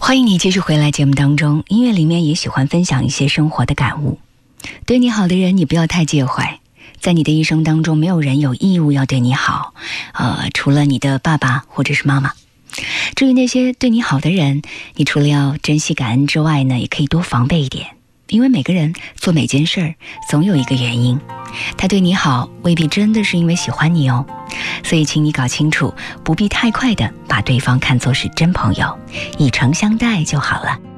欢迎你继续回来节目当中，音乐里面也喜欢分享一些生活的感悟。对你好的人，你不要太介怀，在你的一生当中，没有人有义务要对你好，除了你的爸爸或者是妈妈。至于那些对你好的人，你除了要珍惜感恩之外呢，也可以多防备一点，因为每个人做每件事儿总有一个原因，他对你好未必真的是因为喜欢你哦。所以请你搞清楚，不必太快的把对方看作是真朋友，以诚相待就好了。